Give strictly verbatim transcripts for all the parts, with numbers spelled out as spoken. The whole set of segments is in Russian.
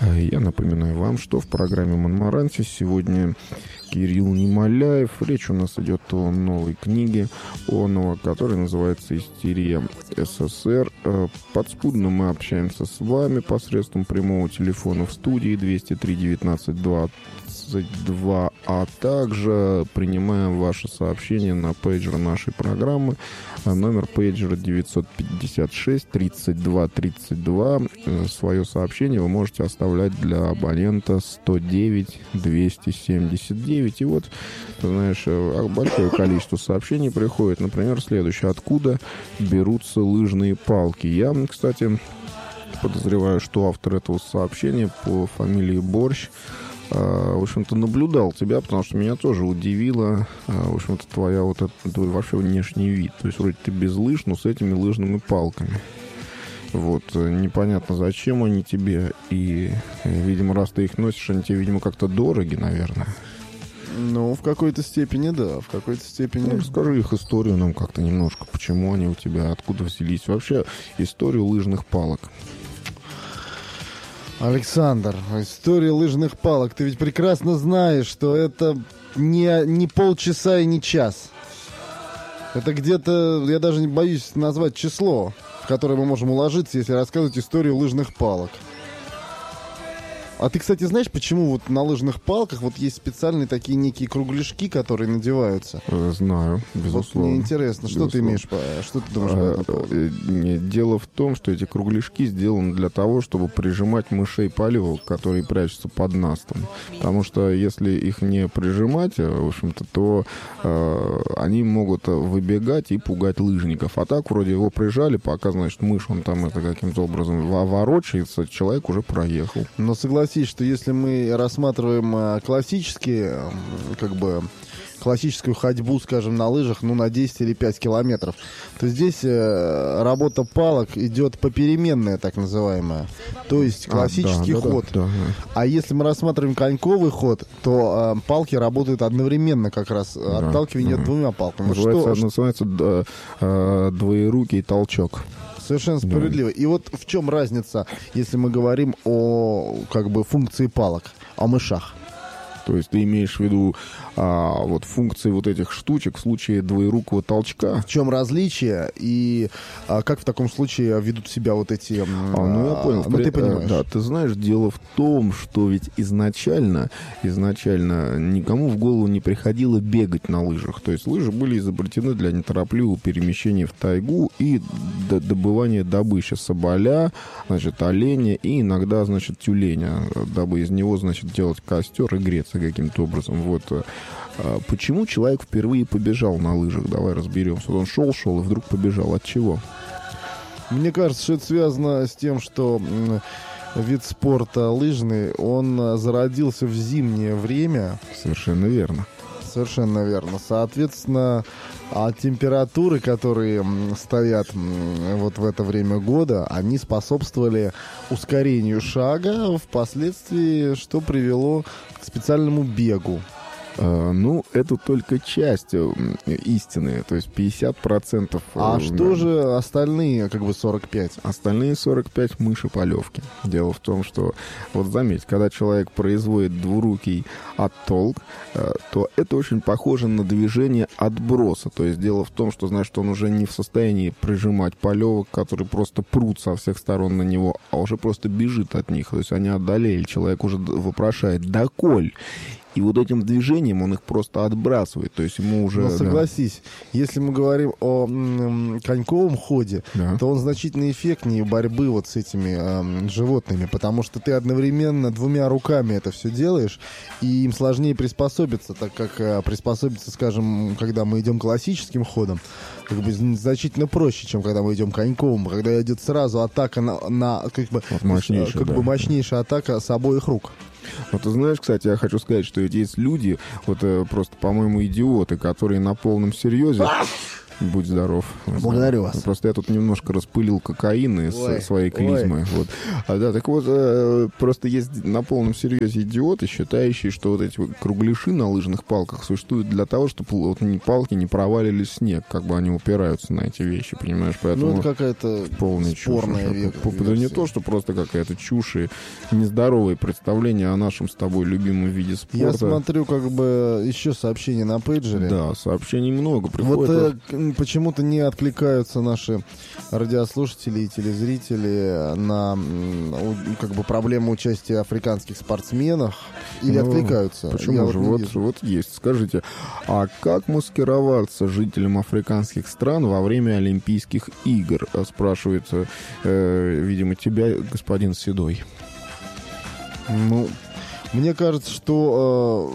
Я напоминаю вам, что в программе «Монмаранси» сегодня Кирилл Немоляев. Речь у нас идет о новой книге, о новой, которая называется «Истерия СССР». Подспудно мы общаемся с вами посредством прямого телефона в студии двести три девятнадцать двадцать два, а также принимаем ваши сообщения на пейджер нашей программы. Номер пейджера девятьсот пятьдесят шесть тридцать два тридцать два. Свое сообщение вы можете оставлять для абонента сто девять двести семьдесят девять. И вот, ты знаешь, большое количество сообщений приходит. Например, следующее. Откуда берутся лыжные палки? Я, кстати, подозреваю, что автор этого сообщения по фамилии Борщ в общем-то, наблюдал тебя, потому что меня тоже удивило, в общем-то, твоя вот этот, твой вообще внешний вид. То есть, вроде ты без лыж, но с этими лыжными палками. Вот, непонятно, зачем они тебе. И, видимо, раз ты их носишь, они тебе, видимо, как-то дороги, наверное. Ну, в какой-то степени, да, в какой-то степени. Ну, расскажи их историю нам как-то немножко. Почему они у тебя, откуда взялись? Вообще, историю лыжных палок. Александр, история лыжных палок. Ты ведь прекрасно знаешь, что это не, не полчаса и не час. Это где-то, я даже не боюсь назвать число, в которое мы можем уложиться, если рассказывать историю лыжных палок. А ты, кстати, знаешь, почему вот на лыжных палках вот есть специальные такие некие кругляшки, которые надеваются? Знаю, безусловно. Вот мне интересно, что безусловно. Ты имеешь, что ты думаешь а, по этому поводу? Дело в том, что эти кругляшки сделаны для того, чтобы прижимать мышей полевок, которые прячутся под настом. Потому что если их не прижимать, в общем-то, то э, они могут выбегать и пугать лыжников. А так, вроде его прижали, пока, значит, мышь, он там это каким-то образом ворочается, человек уже проехал. Но согласен, что если мы рассматриваем классические, как бы, классическую ходьбу, скажем, на лыжах, ну, на десять или пять километров, то здесь э, работа палок идет попеременная, так называемая. То есть классический а, да, ход. Да, да, да. А если мы рассматриваем коньковый ход, то э, палки работают одновременно, как раз да, отталкивание да. двумя палками. Называется, что, называется да, э, двоерукий толчок. Совершенно справедливо. Да. И вот в чем разница, если мы говорим о, как бы, функции палок, о мышах? То есть ты имеешь в виду а, вот функции вот этих штучек в случае двоерукого толчка? В чем различие и а, как в таком случае ведут себя вот эти... А, ну, я понял. Ну, ты понимаешь. Да, ты знаешь, дело в том, что ведь изначально, изначально никому в голову не приходило бегать на лыжах. То есть лыжи были изобретены для неторопливого перемещения в тайгу и добывания добычи соболя, значит, оленя и иногда, значит, тюленя, дабы из него, значит, делать костер и греться каким-то образом. Вот. Почему человек впервые побежал на лыжах? Давай разберемся. Он шел-шел и вдруг побежал. От чего? Мне кажется, что это связано с тем, что вид спорта лыжный, он зародился в зимнее время. Совершенно верно. Совершенно верно. Соответственно, а температуры, которые стоят вот в это время года, они способствовали ускорению шага, впоследствии, что привело к специальному бегу. Uh, ну, это только часть истины, то есть пятьдесят процентов. А uh, что же остальные, как бы, сорок пять? Остальные сорок пять мыши-полевки. Дело в том, что, вот заметь, когда человек производит двурукий оттолк, uh, то это очень похоже на движение отброса. То есть дело в том, что, значит, он уже не в состоянии прижимать полевок, которые просто прут со всех сторон на него, а уже просто бежит от них. То есть они одолели. Человек уже вопрошает: «Доколь?» И вот этим движением он их просто отбрасывает. То есть ему уже... Но согласись, да. Если мы говорим о м, коньковом ходе, да. то он значительно эффектнее борьбы вот с этими э, животными, потому что ты одновременно двумя руками это все делаешь, и им сложнее приспособиться, так как э, приспособиться, скажем, когда мы идем классическим ходом, как бы значительно проще, чем когда мы идем коньковым, когда идет сразу атака на, на как бы, вот мощнейшая, как да. бы мощнейшая атака с обоих рук. Вот ты знаешь, кстати, я хочу сказать, что есть люди, вот просто, по-моему, идиоты, которые на полном серьезе... Будь здоров. Благодарю вас. Просто я тут немножко распылил кокаин из ой, своей клизмы. Вот. А, да, так вот, э, просто есть на полном серьезе идиоты, считающие, что вот эти кругляши на лыжных палках существуют для того, чтобы вот, палки не провалились в снег. Как бы они упираются на эти вещи, понимаешь? Поэтому ну, это какая-то спорная века. Да не то, что просто какая-то чушь и нездоровые представления о нашем с тобой любимом виде спорта. Я смотрю, как бы, еще сообщения на пейджере. Да, сообщений много приходит. Вот э, почему-то не откликаются наши радиослушатели и телезрители на как бы проблему участия африканских спортсменов. Или ну, откликаются? Почему Я же? Вот, вот, вот есть. Скажите, а как маскироваться жителям африканских стран во время Олимпийских игр? Спрашивает, э, видимо, тебя, господин Седой. Ну, мне кажется, что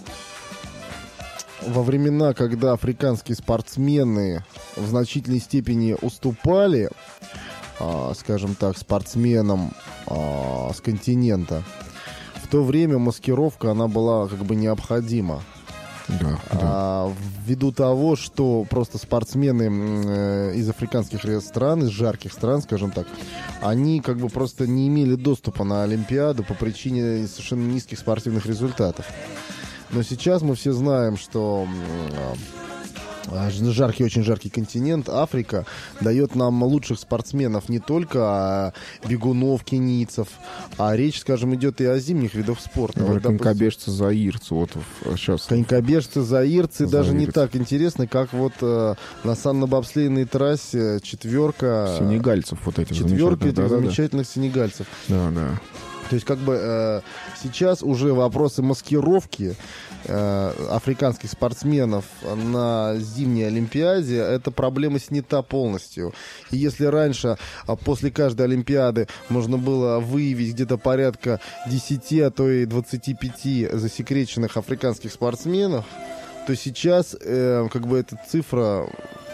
э, во времена, когда африканские спортсмены в значительной степени уступали, э, скажем так, спортсменам э, с континента, в то время маскировка, она была как бы необходима. Да, а, да. Ввиду того, что просто спортсмены э, из африканских стран, из жарких стран, скажем так, они как бы просто не имели доступа на Олимпиаду по причине совершенно низких спортивных результатов. Но сейчас мы все знаем, что э, жаркий, очень жаркий континент, Африка, дает нам лучших спортсменов не только бегунов, кенийцев, а речь, скажем, идет и о зимних видах спорта. Вот, конькобежцы, заирцы, вот сейчас. Конькобежцы, заирцы, даже не так интересно, как вот э, на санно-бобслейной трассе четверка... Сенегальцев вот этих Четверка этих да, замечательных да. сенегальцев. Да, да. То есть как бы э, сейчас уже вопросы маскировки э, африканских спортсменов на зимней Олимпиаде, эта проблема снята полностью. И если раньше, а после каждой Олимпиады, можно было выявить где-то порядка десяти, а то и двадцати пяти засекреченных африканских спортсменов, то сейчас э, как бы эта цифра,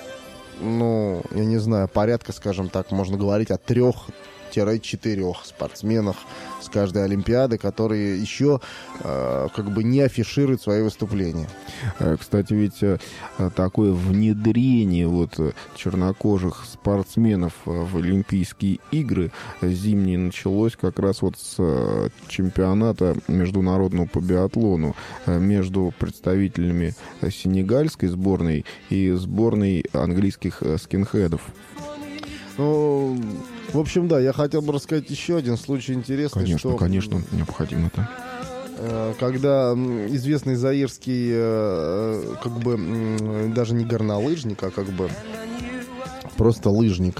ну, я не знаю, порядка, скажем так, можно говорить о трех-четырех спортсменах с каждой Олимпиады, которые еще э, как бы не афишируют свои выступления. Кстати, ведь такое внедрение вот чернокожих спортсменов в Олимпийские игры зимние началось как раз вот с чемпионата международного по биатлону между представителями сенегальской сборной и сборной английских скинхедов. Ну, в общем, да, я хотел бы рассказать еще один случай интересный. Конечно, что, конечно, необходимо это. Когда известный заирский, как бы, даже не горнолыжник, а как бы просто лыжник.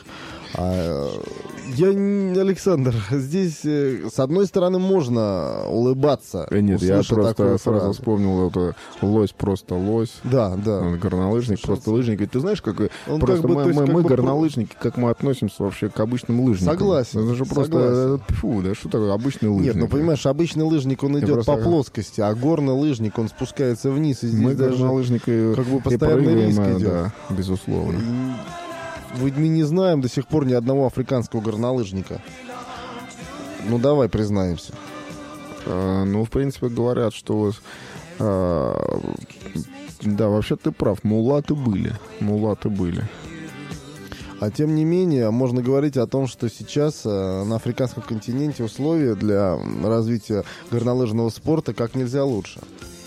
Я, Александр, здесь, с одной стороны, можно улыбаться. Нет, я просто сразу вспомнил это лось просто лось. Да, да. Он горнолыжник, что просто лыжник. И ты знаешь, как он просто как бы, мы, мы, как мы бы... горнолыжники, как мы относимся вообще к обычным лыжникам. Согласен. Это же просто, согласен. Фу, да что такое обычный лыжник? Нет, ну понимаешь, обычный лыжник, он идет просто... по плоскости, а горный лыжник, он спускается вниз. И здесь мы даже горнолыжники как бы постоянно риск идет. Да, безусловно. Ведь мы не знаем до сих пор ни одного африканского горнолыжника. Ну, давай признаемся. А, ну, в принципе, говорят, что... А, да, вообще ты прав, мулаты были. Мулаты были. А тем не менее, можно говорить о том, что сейчас а, на африканском континенте условия для развития горнолыжного спорта как нельзя лучше.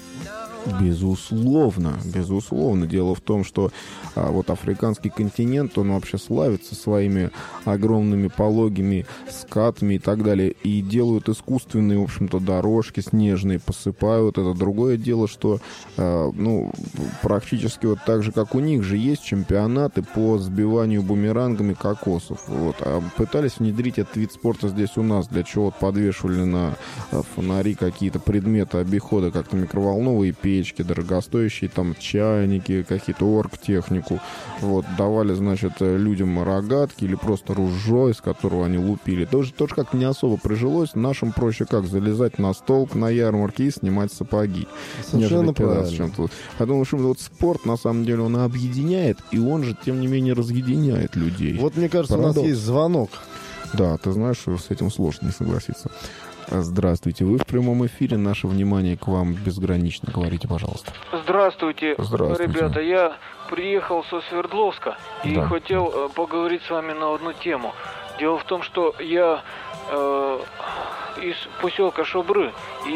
Безусловно, безусловно. Дело в том, что а, вот африканский континент, он вообще славится своими огромными пологими скатами и так далее. И делают искусственные, в общем-то, дорожки снежные, посыпают. Это другое дело, что, а, ну, практически вот так же, как у них же есть чемпионаты по сбиванию бумерангами кокосов. Вот. А пытались внедрить этот вид спорта здесь у нас, для чего вот подвешивали на фонари какие-то предметы обихода, как-то микроволновые печи, печки дорогостоящие, там чайники, какие-то оргтехнику. Вот, давали, значит, людям рогатки или просто ружье, из которого они лупили. Тоже, тоже как-то не особо прижилось. Нашим проще как залезать на столб на ярмарке и снимать сапоги. Совершенно правильно. Я думаю, что вот спорт, на самом деле, он объединяет, и он же, тем не менее, разъединяет людей. Вот, мне кажется, Парадокс. У нас есть звонок. Да, ты знаешь, что с этим сложно не согласиться. Здравствуйте, вы в прямом эфире, наше внимание к вам безгранично. Говорите, пожалуйста. Здравствуйте, Здравствуйте. ребята, я приехал со Свердловска и да. хотел э, поговорить с вами на одну тему. Дело в том, что я э, из поселка Шобры,